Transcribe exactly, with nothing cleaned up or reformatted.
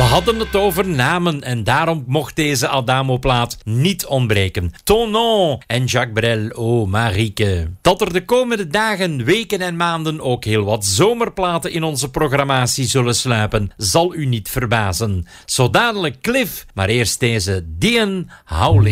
hadden het over namen en daarom mocht deze Adamo-plaat niet ontbreken. Ton nom en Jacques Brel, oh Marieke. Dat er de komende dagen, weken en maanden ook heel wat zomerplaten in onze programmatie zullen sluipen, zal u niet verbazen. Zo dadelijk Cliff, maar eerst deze Dian Howley.